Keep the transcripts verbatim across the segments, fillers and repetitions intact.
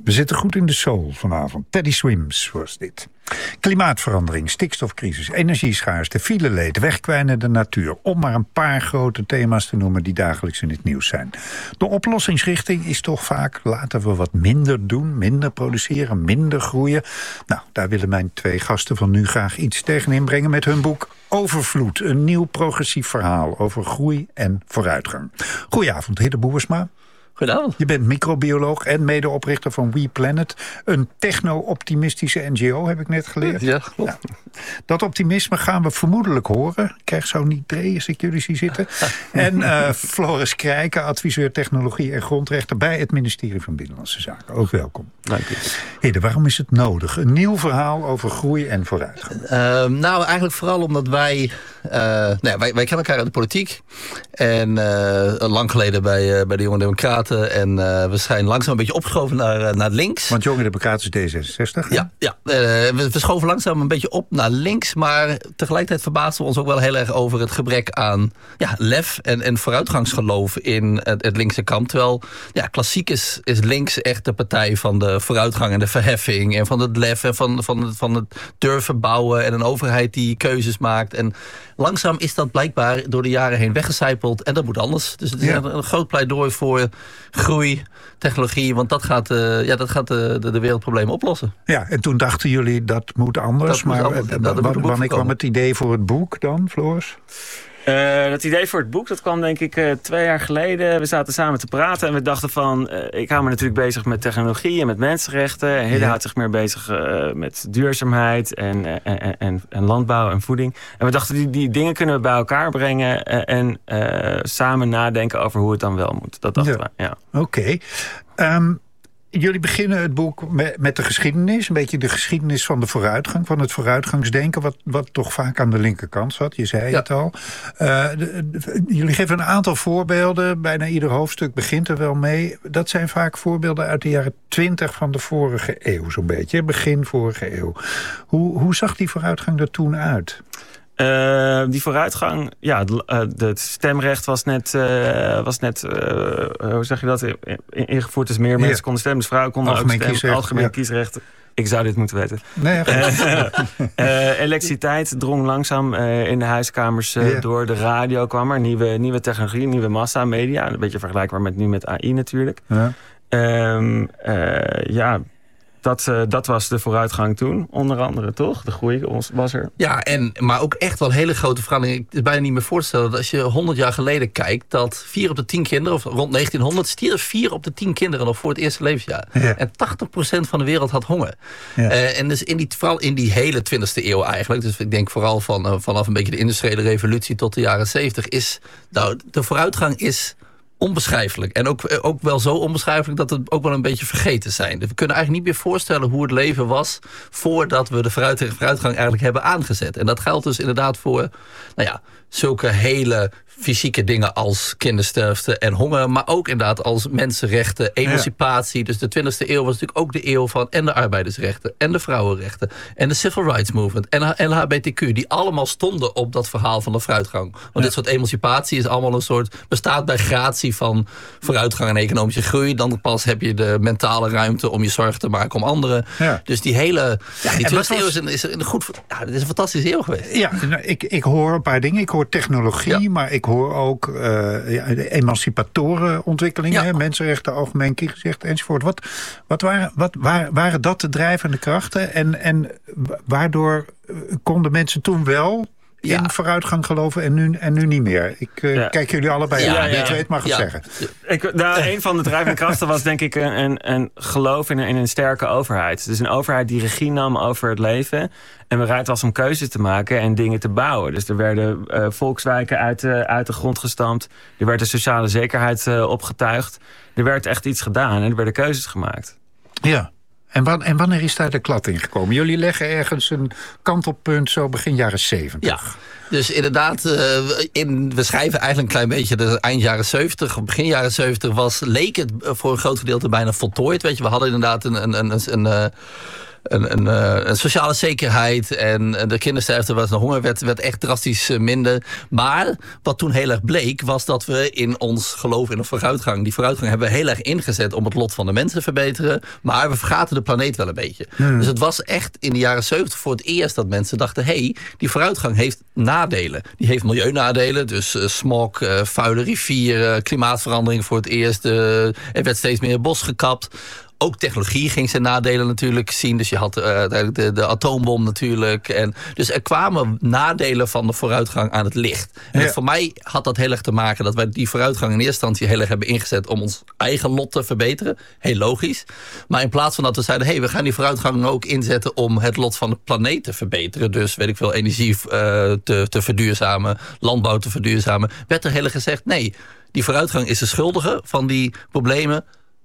We zitten goed in de soul vanavond. Teddy Swims was dit. Klimaatverandering, stikstofcrisis, energieschaarste, fileleed, wegkwijnende natuur. Om maar een paar grote thema's te noemen die dagelijks in het nieuws zijn. De oplossingsrichting is toch vaak: laten we wat minder doen, minder produceren, minder groeien. Nou, daar willen mijn twee gasten van nu graag iets tegen inbrengen met hun boek Overvloed. Een nieuw progressief verhaal over groei en vooruitgang. Goedenavond, Hidde Boersma. Goedenavond. Je bent microbioloog en medeoprichter van We Planet. Een techno-optimistische N G O, heb ik net geleerd. Ja, klopt. Ja. Dat optimisme gaan we vermoedelijk horen. Ik krijg zo niet dree als ik jullie zie zitten. En uh, Floris Krijken, adviseur technologie en grondrechten bij het ministerie van Binnenlandse Zaken. Ook welkom. Dank je. Hidde, waarom is het nodig? Een nieuw verhaal over groei en vooruitgang. Uh, nou, eigenlijk vooral omdat wij... Uh, nou ja, wij, wij kennen elkaar uit de politiek. En uh, lang geleden bij, uh, bij de Jonge Democraten. En uh, we zijn langzaam een beetje opgeschoven naar, uh, naar links. Want Jonge Democraten is D zesenzestig. Hè? Ja, ja. Uh, we, we schoven langzaam een beetje op naar links. Maar tegelijkertijd verbaasden we ons ook wel heel erg over het gebrek aan ja, lef en, en vooruitgangsgeloof in het, het linkse kamp. Terwijl ja, klassiek is, is links echt de partij van de vooruitgang en de verheffing. En van het lef en van, van, het, van het durven bouwen. En een overheid die keuzes maakt. En langzaam is dat blijkbaar door de jaren heen weggecijpeld. En dat moet anders. Dus het is ja. een, een groot pleidooi voor groei, technologie. Want dat gaat, uh, ja, dat gaat de, de, de wereldproblemen oplossen. Ja, en toen dachten jullie dat moet anders. Dat moet maar anders. w- w- w- wanneer kwam het idee voor het boek dan, Floris? Uh, dat idee voor het boek, dat kwam denk ik uh, twee jaar geleden. We zaten samen te praten en we dachten van... Uh, ik hou me natuurlijk bezig met technologie en met mensenrechten. En Hidde ja. houdt zich meer bezig uh, met duurzaamheid en, uh, en, en, en landbouw en voeding. En we dachten, die, die dingen kunnen we bij elkaar brengen... Uh, en uh, samen nadenken over hoe het dan wel moet. Dat dachten ja. we, ja. Oké. Okay. Um, Jullie beginnen het boek met, met de geschiedenis. Een beetje de geschiedenis van de vooruitgang. Van het vooruitgangsdenken. Wat, wat toch vaak aan de linkerkant zat. Je zei ja. het al. Uh, de, de, jullie geven een aantal voorbeelden. Bijna ieder hoofdstuk begint er wel mee. Dat zijn vaak voorbeelden uit de jaren twintig van de vorige eeuw. Zo'n beetje. Begin vorige eeuw. Hoe, hoe zag die vooruitgang er toen uit? Uh, die vooruitgang, ja, het stemrecht was net, uh, was net uh, hoe zeg je dat, ingevoerd. Dus meer mensen ja. konden stemmen. Dus vrouwen konden algemeen ook stemmen. Kiesrecht, algemeen ja. kiesrecht. Ik zou dit moeten weten. Nee, uh, uh, elektriciteit drong langzaam uh, in de huiskamers uh, ja. door. De radio kwam er. Nieuwe, nieuwe technologie, nieuwe massa, media. Een beetje vergelijkbaar met nu met A I natuurlijk. Ja, um, uh, ja Dat, uh, dat was de vooruitgang toen, onder andere, toch? De groei was er. Ja, en, maar ook echt wel hele grote veranderingen. Het is bijna niet meer voor te stellen dat als je honderd jaar geleden kijkt... dat vier op de tien kinderen, of rond negentienhonderd... stierf vier op de tien kinderen nog voor het eerste levensjaar. Ja. En tachtig procent van de wereld had honger. Ja. Uh, en dus in die, vooral in die hele twintigste eeuw eigenlijk... dus ik denk vooral van, uh, vanaf een beetje de industriële revolutie tot de jaren zeventig... is nou, de vooruitgang is... onbeschrijfelijk. En ook, ook wel zo onbeschrijfelijk dat het ook wel een beetje vergeten zijn. Dus we kunnen eigenlijk niet meer voorstellen hoe het leven was... voordat we de vooruit, vooruitgang eigenlijk hebben aangezet. En dat geldt dus inderdaad voor nou ja, zulke hele fysieke dingen als kindersterfte en honger... maar ook inderdaad als mensenrechten, emancipatie. Ja. Dus de twintigste eeuw was natuurlijk ook de eeuw van... en de arbeidersrechten, en de vrouwenrechten... en de civil rights movement, en L H B T Q... die allemaal stonden op dat verhaal van de vooruitgang. Want ja. dit soort emancipatie is allemaal een soort... bestaat bij gratie van vooruitgang en economische groei. Dan pas heb je de mentale ruimte om je zorgen te maken om anderen. Ja. Dus die hele... Ja, die twintigste eeuw is een, is een goed... Ja, het is een fantastische eeuw geweest. Ja, nou, ik, ik hoor een paar dingen. Ik hoor technologie, ja. maar ik hoor ook uh, ja, de emancipatoren ontwikkelingen, ja. mensenrechten, algemeen kiesrecht enzovoort. Wat, wat, waren, wat waren, waren dat de drijvende krachten? En, en waardoor konden mensen toen wel in ja. vooruitgang geloven en nu, en nu niet meer? Ik uh, ja. kijk jullie allebei ja, aan. Ja, ja. Wie weet mag het ja. zeggen. Ik, nou, een van de drijvende krachten was denk ik een, een, een geloof in een, in een sterke overheid. Dus een overheid die regie nam over het leven en bereid was om keuzes te maken en dingen te bouwen. Dus er werden uh, volkswijken uit de, uit de grond gestampt. Er werd de sociale zekerheid uh, opgetuigd. Er werd echt iets gedaan en er werden keuzes gemaakt. Ja. En, wan, en wanneer is daar de klad in gekomen? Jullie leggen ergens een kantelpunt zo begin jaren zeventig. Ja, dus inderdaad, uh, in, we schrijven eigenlijk een klein beetje de eind jaren zeventig, begin jaren zeventig was, leek het voor een groot gedeelte bijna voltooid. Weet je, we hadden inderdaad een, een, een, een, Een, een, uh, een sociale zekerheid en de kindersterfte was de honger werd, werd echt drastisch minder. Maar wat toen heel erg bleek was dat we in ons geloof in een vooruitgang, die vooruitgang hebben we heel erg ingezet om het lot van de mensen te verbeteren. Maar we vergaten de planeet wel een beetje. Hmm. Dus het was echt in de jaren zeventig voor het eerst dat mensen dachten, hé, hey, die vooruitgang heeft nadelen. Die heeft milieunadelen, dus uh, smog, uh, vuile rivieren, klimaatverandering voor het eerst. Uh, er werd steeds meer bos gekapt. Ook technologie ging zijn nadelen natuurlijk zien. Dus je had uh, de, de atoombom natuurlijk. En dus er kwamen nadelen van de vooruitgang aan het licht. En ja. Voor mij had dat heel erg te maken dat wij die vooruitgang in eerste instantie heel erg hebben ingezet om ons eigen lot te verbeteren. Heel logisch. Maar in plaats van dat we zeiden, hé, hey, we gaan die vooruitgang ook inzetten om het lot van de planeet te verbeteren. Dus weet ik veel, energie uh, te, te verduurzamen, landbouw te verduurzamen. Werd er heel erg gezegd, nee, die vooruitgang is de schuldige van die problemen.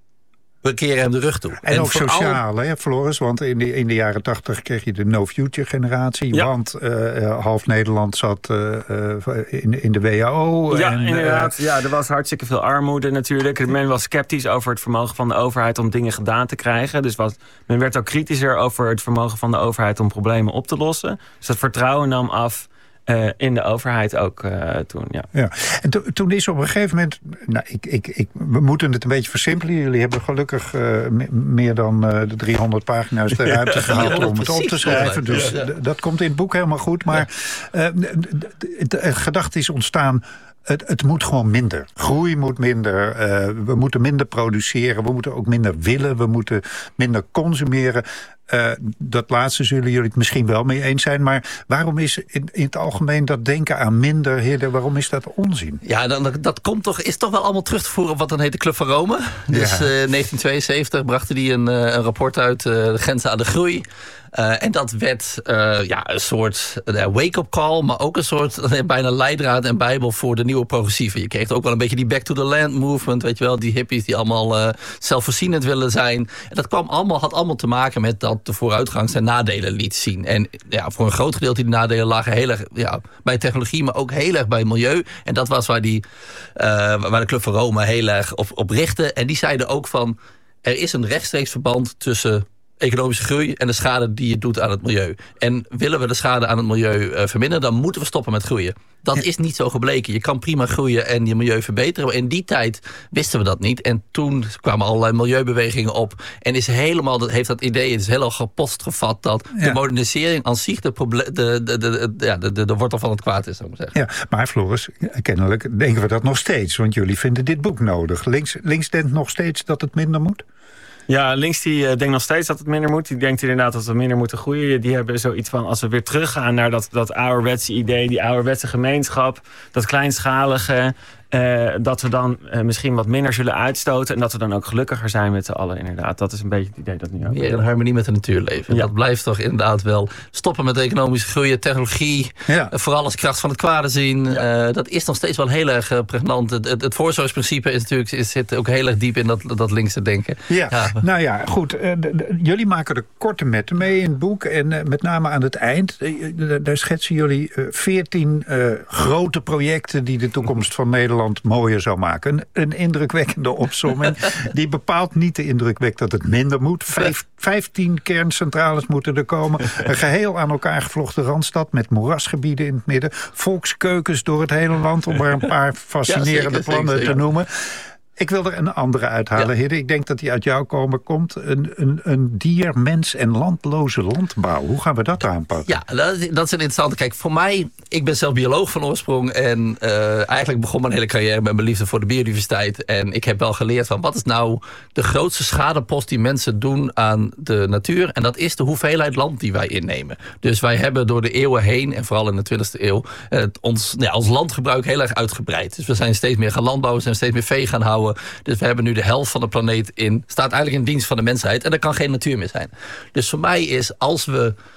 We keren hem de rug toe. En, en ook sociaal, hè, Floris? Want in de, in de jaren tachtig kreeg je de no-future-generatie. Ja. Want uh, half Nederland zat uh, in, in de W H O. Ja, en, inderdaad. Uh, ja, er was hartstikke veel armoede natuurlijk. Men was sceptisch over het vermogen van de overheid om dingen gedaan te krijgen. Dus was, men werd ook kritischer over het vermogen van de overheid om problemen op te lossen. Dus dat vertrouwen nam af. Uh, in de overheid ook uh, toen, ja. ja. En to, toen is op een gegeven moment... Nou, ik, ik, ik, we moeten het een beetje versimpelen. Jullie hebben gelukkig uh, me, meer dan uh, de driehonderd pagina's de ruimte ja, gehaald om het op te schrijven. Dus ja. d- dat komt in het boek helemaal goed. Maar ja. uh, de gedachte is ontstaan... Het, het moet gewoon minder. Groei moet minder. Uh, we moeten minder produceren. We moeten ook minder willen. We moeten minder consumeren. Uh, dat laatste zullen jullie het misschien wel mee eens zijn. Maar waarom is in, in het algemeen dat denken aan minder, heren, waarom is dat onzin? Ja, dan, dat komt toch, is toch wel allemaal terug te voeren op wat dan heet de Club van Rome. Dus ja. uh, negentien tweeënzeventig brachten die een, uh, een rapport uit, uh, de grenzen aan de groei. Uh, en dat werd uh, ja, een soort uh, wake-up call, maar ook een soort uh, bijna leidraad en bijbel voor de nieuwe progressieven. Je kreeg ook wel een beetje die back to the land movement, weet je wel, die hippies die allemaal uh, zelfvoorzienend willen zijn. En dat kwam allemaal, had allemaal te maken met dat de vooruitgang zijn nadelen liet zien. En ja, voor een groot gedeelte die nadelen lagen heel erg ja, bij technologie, maar ook heel erg bij milieu. En dat was waar, die, uh, waar de Club van Rome heel erg op, op richtte. En die zeiden ook van, er is een rechtstreeks verband tussen economische groei en de schade die je doet aan het milieu. En willen we de schade aan het milieu uh, verminderen, dan moeten we stoppen met groeien. Dat is niet zo gebleken. Je kan prima groeien en je milieu verbeteren. Maar in die tijd wisten we dat niet. En toen kwamen allerlei milieubewegingen op. En is helemaal, dat heeft dat idee, het is heel erg postgevat dat ja. de modernisering aan zich de, proble- de, de, de, de, ja, de, de, de wortel van het kwaad is, zou ik maar zeggen. Ja, maar Floris, kennelijk denken we dat nog steeds. Want jullie vinden dit boek nodig. Links, links denkt nog steeds dat het minder moet? Ja, links die uh, denkt nog steeds dat het minder moet. Die denkt inderdaad dat we minder moeten groeien. Die hebben zoiets van, als we weer teruggaan naar dat, dat ouderwetse idee, die ouderwetse gemeenschap, dat kleinschalige, uh, dat we dan uh, misschien wat minder zullen uitstoten en dat we dan ook gelukkiger zijn met z'n allen, inderdaad. Dat is een beetje het idee dat nu ook. Meer in harmonie met de natuur leven. Ja. Dat blijft toch inderdaad wel stoppen met economische groei, technologie, ja. uh, vooral als kracht van het kwade zien. Ja. Uh, dat is nog steeds wel heel erg uh, pregnant. Het, het, het voorzorgsprincipe is natuurlijk, is, zit ook heel erg diep in dat, dat linkse denken. Ja. Ja. Nou ja, goed. Uh, de, de, jullie maken er korte metten mee in het boek. En uh, met name aan het eind, uh, daar schetsen jullie veertien uh, uh, grote projecten die de toekomst van Nederland mooier zou maken. Een, een indrukwekkende opsomming. Die bepaalt niet de indruk wekt dat het minder moet. Vijf, vijftien kerncentrales moeten er komen. Een geheel aan elkaar gevlochten Randstad met moerasgebieden in het midden. Volkskeukens door het hele land, om maar een paar fascinerende ja, zeker, plannen zeker, te ja. noemen. Ik wil er een andere uithalen, ja. Hidde. Ik denk dat die uit jou komen komt. Een, een, een dier, mens en landloze landbouw. Hoe gaan we dat aanpakken? Ja, dat is, dat is een interessante. Kijk, voor mij, ik ben zelf bioloog van oorsprong. En uh, eigenlijk begon mijn hele carrière met mijn liefde voor de biodiversiteit. En ik heb wel geleerd van, wat is nou de grootste schadepost die mensen doen aan de natuur? En dat is de hoeveelheid land die wij innemen. Dus wij hebben door de eeuwen heen, en vooral in de twintigste eeuw, uh, ons, ja, ons landgebruik heel erg uitgebreid. Dus we zijn steeds meer gaan landbouwen, zijn steeds meer vee gaan houden. Dus we hebben nu de helft van de planeet in, staat eigenlijk in dienst van de mensheid. En er kan geen natuur meer zijn. Dus voor mij is, als we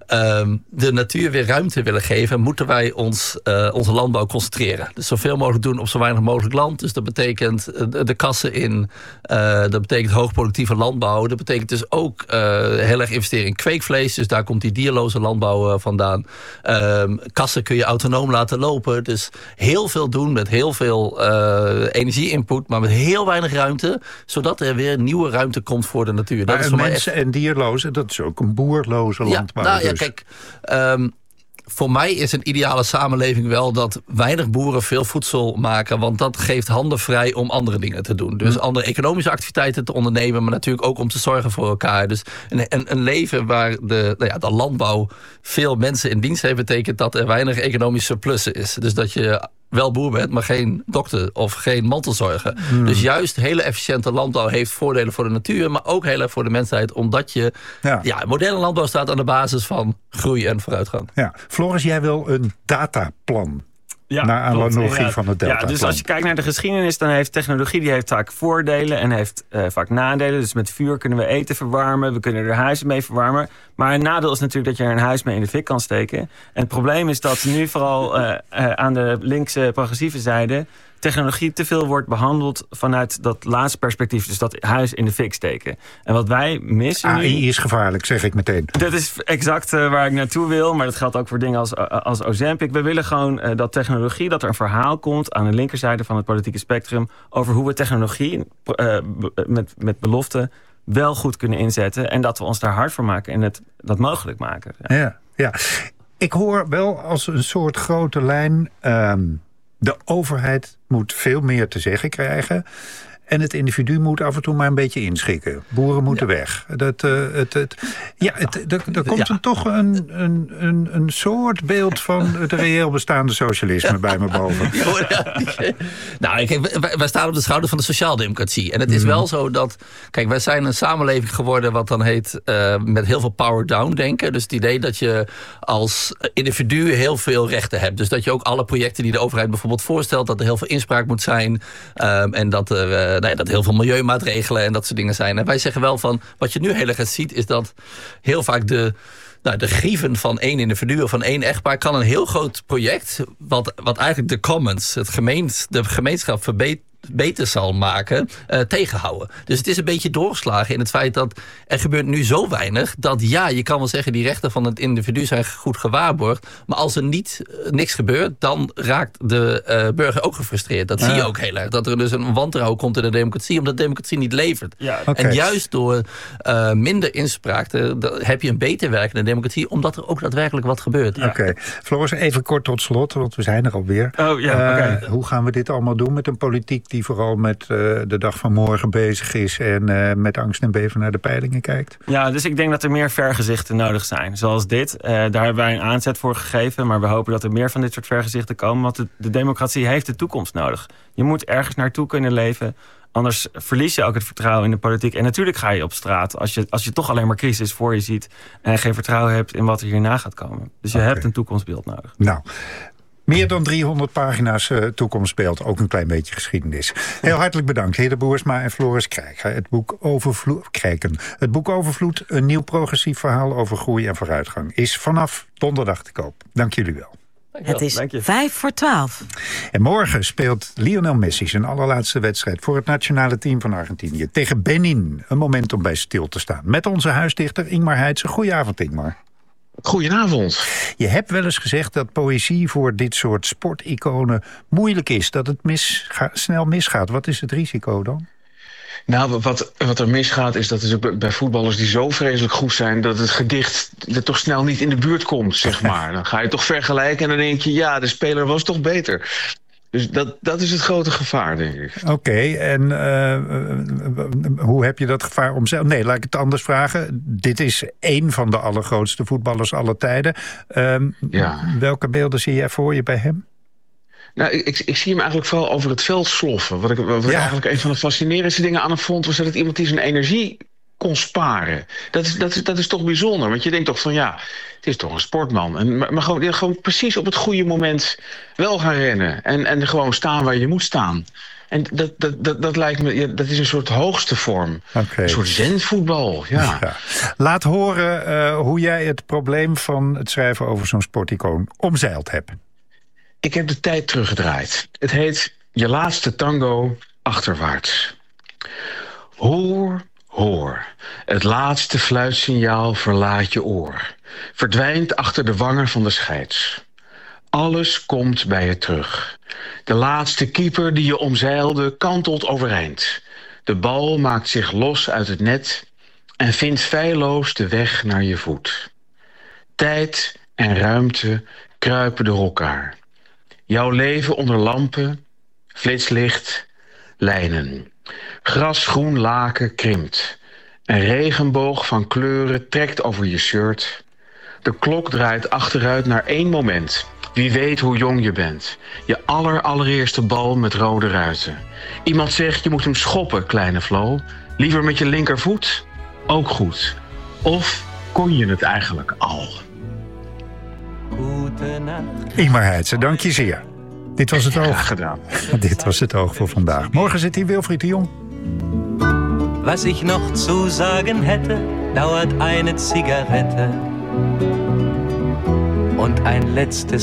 um, de natuur weer ruimte willen geven, moeten wij ons, uh, onze landbouw concentreren. Dus zoveel mogelijk doen op zo weinig mogelijk land. Dus dat betekent uh, de, de kassen in, uh, dat betekent hoogproductieve landbouw. Dat betekent dus ook uh, heel erg investeren in kweekvlees. Dus daar komt die dierloze landbouw uh, vandaan. Um, kassen kun je autonoom laten lopen. Dus heel veel doen met heel veel uh, energie-input, maar met heel weinig ruimte, zodat er weer nieuwe ruimte komt voor de natuur. Dat maar is voor mensen mij echt... en dierloze, dat is ook een boerloze ja, landbouw. Nou, dus. ja, kijk, um, voor mij is een ideale samenleving wel dat weinig boeren veel voedsel maken, want dat geeft handen vrij om andere dingen te doen. Dus andere economische activiteiten te ondernemen, maar natuurlijk ook om te zorgen voor elkaar. Dus een, een, een leven waar de, nou ja, de landbouw veel mensen in dienst heeft, betekent dat er weinig economische surplus is. Dus dat je wel boer bent, maar geen dokter of geen mantelzorger. Hmm. Dus juist hele efficiënte landbouw heeft voordelen voor de natuur, maar ook heel erg voor de mensheid, omdat je... Ja. Ja, moderne landbouw staat aan de basis van groei en vooruitgang. Ja. Floris, jij wil een dataplan. Ja, naar analogie van het Delta. Ja, dus als je kijkt naar de geschiedenis, dan heeft technologie die heeft vaak voordelen en heeft uh, vaak nadelen. Dus met vuur kunnen we eten verwarmen, we kunnen er huizen mee verwarmen. Maar een nadeel is natuurlijk dat je er een huis mee in de fik kan steken. En het probleem is dat nu vooral uh, uh, aan de linkse progressieve zijde technologie te veel wordt behandeld vanuit dat laatste perspectief. Dus dat huis in de fik steken. En wat wij missen A I nu, is gevaarlijk, zeg ik meteen. Dat is exact uh, waar ik naartoe wil. Maar dat geldt ook voor dingen als, uh, als Ozempic. We willen gewoon uh, dat technologie, dat er een verhaal komt aan de linkerzijde van het politieke spectrum over hoe we technologie uh, met, met beloften wel goed kunnen inzetten. En dat we ons daar hard voor maken en het dat mogelijk maken. Ja, ja. ja. Ik hoor wel als een soort grote lijn, Um, de overheid moet veel meer te zeggen krijgen. En het individu moet af en toe maar een beetje inschikken. Boeren moeten ja. weg. Dat, uh, het, het, ja, het, er, er komt ja. een, toch een, een, een, een soort beeld van het reëel bestaande socialisme ja. bij me boven. Ja, nou, kijk, wij, wij staan op de schouder van de sociaaldemocratie. En het is mm. wel zo dat, kijk, wij zijn een samenleving geworden wat dan heet uh, met heel veel power down denken. Dus het idee dat je als individu heel veel rechten hebt. Dus dat je ook alle projecten die de overheid bijvoorbeeld voorstelt, dat er heel veel inspraak moet zijn. Um, en dat er... Uh, Nee, dat heel veel milieumaatregelen en dat soort dingen zijn. En wij zeggen wel van, wat je nu heel erg ziet, is dat heel vaak de, nou, de grieven van één individu of van één echtpaar kan een heel groot project, wat, wat eigenlijk de commons, het gemeens, de gemeenschap verbetert, beter zal maken, uh, tegenhouden. Dus het is een beetje doorgeslagen in het feit dat er gebeurt nu zo weinig, dat ja, je kan wel zeggen die rechten van het individu zijn goed gewaarborgd, maar als er niet uh, niks gebeurt, dan raakt de uh, burger ook gefrustreerd. Dat ja. zie je ook heel erg. Dat er dus een wantrouwen komt in de democratie, omdat de democratie niet levert. Ja. Okay. En juist door uh, minder inspraak te, de, heb je een beter werkende democratie, omdat er ook daadwerkelijk wat gebeurt. Ja. Oké. Okay. Floris, even kort tot slot, want we zijn er alweer. Oh, ja, uh, okay. Hoe gaan we dit allemaal doen met een politiek die vooral met uh, de dag van morgen bezig is en uh, met angst en beven naar de peilingen kijkt? Ja, dus ik denk dat er meer vergezichten nodig zijn. Zoals dit. Uh, daar hebben wij een aanzet voor gegeven, maar we hopen dat er meer van dit soort vergezichten komen, want de, de democratie heeft de toekomst nodig. Je moet ergens naartoe kunnen leven, anders verlies je ook het vertrouwen in de politiek. En natuurlijk ga je op straat als je, als je toch alleen maar crisis voor je ziet en geen vertrouwen hebt in wat er hierna gaat komen. Dus je okay. hebt een toekomstbeeld nodig. Nou, meer dan driehonderd pagina's uh, toekomstbeeld, ook een klein beetje geschiedenis. Heel hartelijk bedankt, Hidde Boersma en Floris Krijken. Het boek Overvloed, Krijken. Het boek Overvloed, een nieuw progressief verhaal over groei en vooruitgang, is vanaf donderdag te koop. Dank jullie wel. Het is vijf voor twaalf. En morgen speelt Lionel Messi zijn allerlaatste wedstrijd voor het nationale team van Argentinië tegen Benin. Een moment om bij stil te staan. Met onze huisdichter Ingmar Heitse. Goedenavond, Ingmar. Goedenavond. Je hebt wel eens gezegd dat poëzie voor dit soort sporticonen moeilijk is. Dat het misga- snel misgaat. Wat is het risico dan? Nou, wat, wat er misgaat is dat het bij voetballers die zo vreselijk goed zijn, dat het gedicht er toch snel niet in de buurt komt, zeg maar. Dan ga je toch vergelijken en dan denk je, ja, de speler was toch beter. Dus dat, dat is het grote gevaar, denk ik. Oké, okay, en uh, hoe heb je dat gevaar omzeild? Nee, laat ik het anders vragen. Dit is één van de allergrootste voetballers aller tijden. Uh, ja. Welke beelden zie jij voor je bij hem? Nou, ik, ik zie hem eigenlijk vooral over het veld sloffen. Wat ik, wat ja. ik eigenlijk een van de fascinerendste dingen aan hem vond, was dat het iemand die zijn energie kon sparen. Dat is, dat is, dat is toch bijzonder. Want je denkt toch van ja, het is toch een sportman. En, maar maar gewoon, gewoon precies op het goede moment wel gaan rennen. En, en gewoon staan waar je moet staan. En dat, dat, dat, dat lijkt me, ja, dat is een soort hoogste vorm. Okay. Een soort zenvoetbal, ja. ja. Laat horen uh, hoe jij het probleem van het schrijven over zo'n sporticoon omzeild hebt. Ik heb de tijd teruggedraaid. Het heet Je laatste tango achterwaarts. Hoor, hoor. Het laatste fluitsignaal verlaat je oor. Verdwijnt achter de wangen van de scheids. Alles komt bij je terug. De laatste keeper die je omzeilde kantelt overeind. De bal maakt zich los uit het net en vindt feilloos de weg naar je voet. Tijd en ruimte kruipen door elkaar. Jouw leven onder lampen, flitslicht, lijnen. Grasgroen laken krimpt. Een regenboog van kleuren trekt over je shirt. De klok draait achteruit naar één moment. Wie weet hoe jong je bent. Je aller allereerste bal met rode ruiten. Iemand zegt je moet hem schoppen, kleine Flo. Liever met je linkervoet? Ook goed. Of kon je het eigenlijk al? Ingmar Heitse, dank je zeer. Dit was het oog. Graag gedaan. Dit was het oog voor vandaag. Morgen zit hier Wilfried de Jong. Was ich noch zu sagen hätte, dauert eine Zigarette und ein letztes